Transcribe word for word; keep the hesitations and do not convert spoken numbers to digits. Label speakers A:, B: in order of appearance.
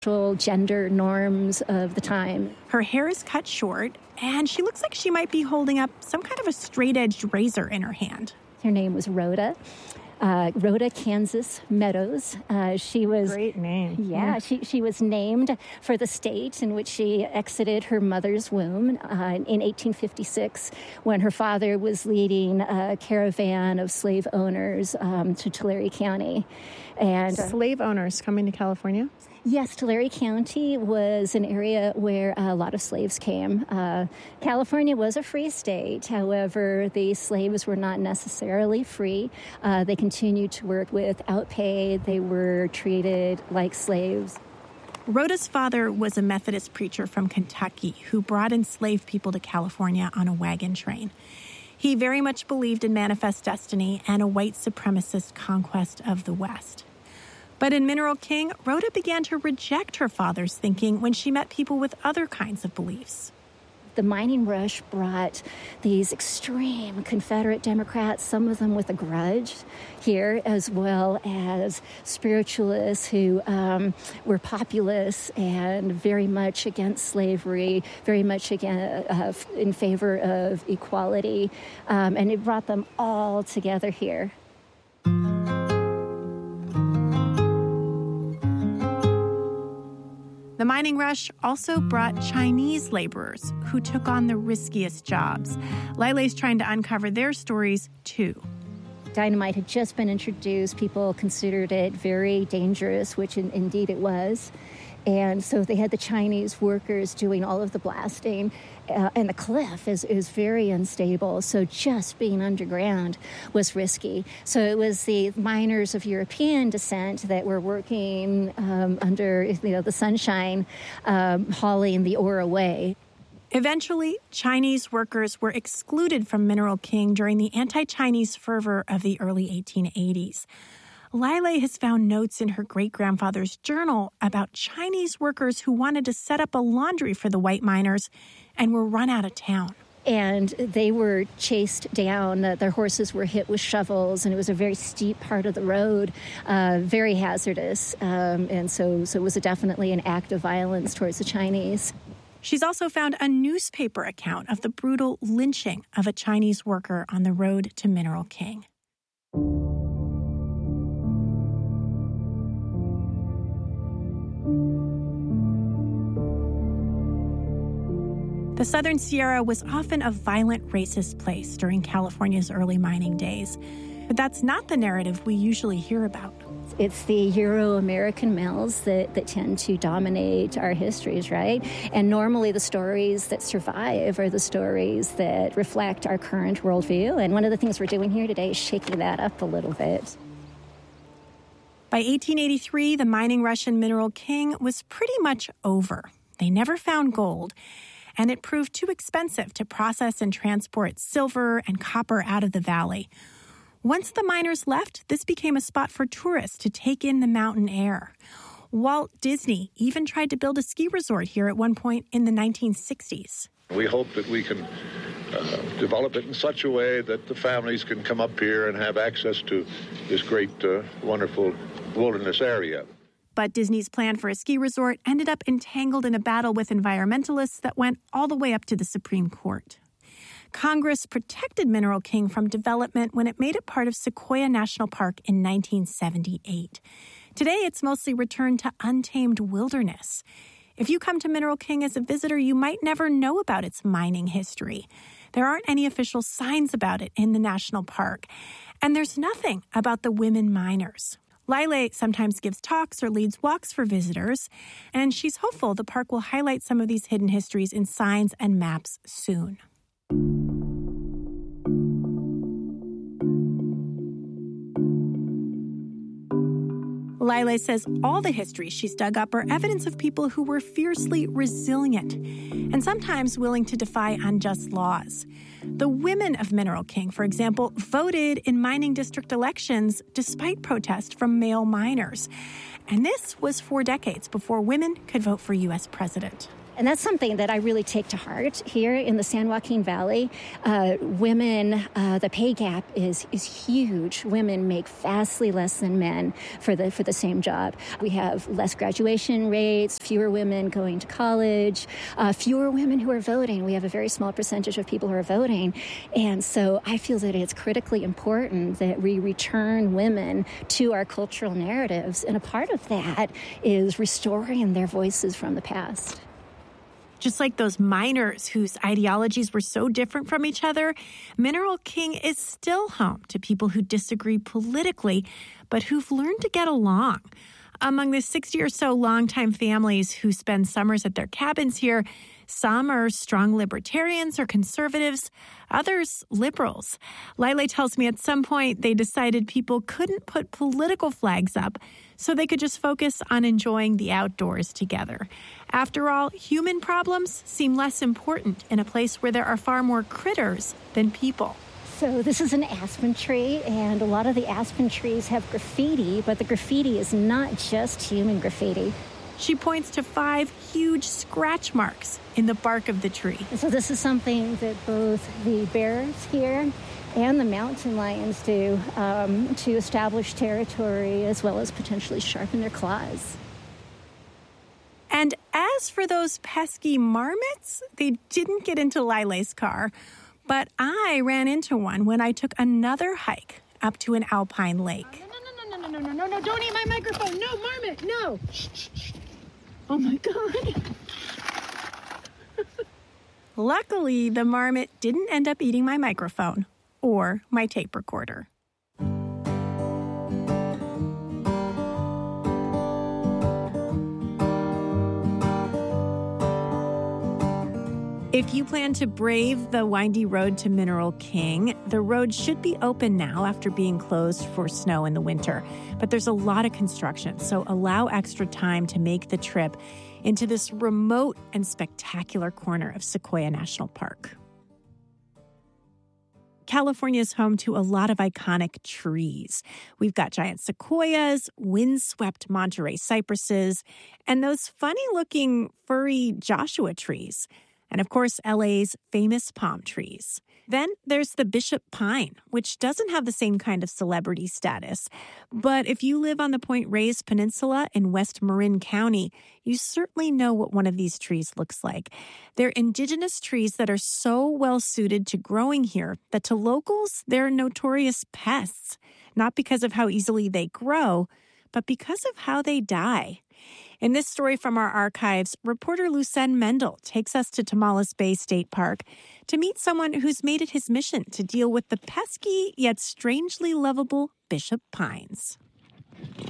A: gender norms of the time.
B: Her hair is cut short, and she looks like she might be holding up some kind of a straight-edged razor in her hand.
A: Her name was Rhoda. Uh, Rhoda Kansas Meadows. Uh, she was
C: great name.
A: Yeah, mm. she she was named for the state in which she exited her mother's womb uh, in eighteen fifty-six, when her father was leading a caravan of slave owners um, to Tulare County.
C: And slave owners coming to California?
A: Yes, Tulare County was an area where a lot of slaves came. Uh, California was a free state. However, the slaves were not necessarily free. Uh, they continued to work without pay. They were treated like slaves.
B: Rhoda's father was a Methodist preacher from Kentucky who brought enslaved people to California on a wagon train. He very much believed in manifest destiny and a white supremacist conquest of the West. But in Mineral King, Rhoda began to reject her father's thinking when she met people with other kinds of beliefs.
A: The mining rush brought these extreme Confederate Democrats, some of them with a grudge here, as well as spiritualists who um, were populists and very much against slavery, very much again, uh, in favor of equality. Um, and it brought them all together here.
B: The mining rush also brought Chinese laborers who took on the riskiest jobs. Lailei's trying to uncover their stories, too.
A: Dynamite had just been introduced. People considered it very dangerous, which in, indeed it was. And so they had the Chinese workers doing all of the blasting. Uh, and the cliff is, is very unstable, so just being underground was risky. So it was the miners of European descent that were working um, under you know, the sunshine, um, hauling the ore away.
B: Eventually, Chinese workers were excluded from Mineral King during the anti-Chinese fervor of the early eighteen eighties. Lailei has found notes in her great-grandfather's journal about Chinese workers who wanted to set up a laundry for the white miners and were run out of town.
A: And they were chased down. Uh, their horses were hit with shovels, and it was a very steep part of the road, uh, very hazardous. Um, and so, so it was a definitely an act of violence towards the Chinese.
B: She's also found a newspaper account of the brutal lynching of a Chinese worker on the road to Mineral King. The Southern Sierra was often a violent, racist place during California's early mining days. But that's not the narrative we usually hear about.
A: It's the Euro-American males that, that tend to dominate our histories, right? And normally the stories that survive are the stories that reflect our current worldview. And one of the things we're doing here today is shaking that up a little bit.
B: By eighteen eighty-three, the mining rush in Mineral King was pretty much over. They never found gold, and it proved too expensive to process and transport silver and copper out of the valley. Once the miners left, this became a spot for tourists to take in the mountain air. Walt Disney even tried to build a ski resort here at one point in the nineteen sixties.
D: We hope that we can uh, develop it in such a way that the families can come up here and have access to this great, uh, wonderful wilderness area.
B: But Disney's plan for a ski resort ended up entangled in a battle with environmentalists that went all the way up to the Supreme Court. Congress protected Mineral King from development when it made it part of Sequoia National Park in nineteen seventy-eight. Today, it's mostly returned to untamed wilderness. If you come to Mineral King as a visitor, you might never know about its mining history. There aren't any official signs about it in the national park. And there's nothing about the women miners. Lailei sometimes gives talks or leads walks for visitors, and she's hopeful the park will highlight some of these hidden histories in signs and maps soon. Lailei says all the histories she's dug up are evidence of people who were fiercely resilient and sometimes willing to defy unjust laws. The women of Mineral King, for example, voted in mining district elections despite protest from male miners. And this was four decades before women could vote for U S president.
A: And that's something that I really take to heart here in the San Joaquin Valley. Uh, women, uh, the pay gap is is huge. Women make vastly less than men for the for the same job. We have less graduation rates, fewer women going to college, uh, fewer women who are voting. We have a very small percentage of people who are voting. And so I feel that it's critically important that we return women to our cultural narratives. And a part of that is restoring their voices from the past.
B: Just like those miners whose ideologies were so different from each other, Mineral King is still home to people who disagree politically, but who've learned to get along. Among the sixty or so longtime families who spend summers at their cabins here, some are strong libertarians or conservatives, others liberals. Lyle tells me at some point they decided people couldn't put political flags up, so they could just focus on enjoying the outdoors together. After all, human problems seem less important in a place where there are far more critters than people.
A: So this is an aspen tree, and a lot of the aspen trees have graffiti, but the graffiti is not just human graffiti.
B: She points to five huge scratch marks in the bark of the tree.
A: So this is something that both the bears here and the mountain lions do um, to establish territory as well as potentially sharpen their claws.
B: And as for those pesky marmots, they didn't get into Lile's car, but I ran into one when I took another hike up to an alpine lake.
C: No, no, no, no, no, no, no, no, no, don't eat my microphone. No, marmot, no. Shh, shh, shh. Oh, my God.
B: Luckily, the marmot didn't end up eating my microphone or my tape recorder. If you plan to brave the windy road to Mineral King, the road should be open now after being closed for snow in the winter. But there's a lot of construction, so allow extra time to make the trip into this remote and spectacular corner of Sequoia National Park. California is home to a lot of iconic trees. We've got giant sequoias, windswept Monterey cypresses, and those funny-looking furry Joshua trees. And of course, L A's famous palm trees. Then there's the Bishop Pine, which doesn't have the same kind of celebrity status. But if you live on the Point Reyes Peninsula in West Marin County, you certainly know what one of these trees looks like. They're indigenous trees that are so well suited to growing here that to locals, they're notorious pests. Not because of how easily they grow, but because of how they die. In this story from our archives, reporter Lucen Mendel takes us to Tomales Bay State Park to meet someone who's made it his mission to deal with the pesky yet strangely lovable Bishop Pines.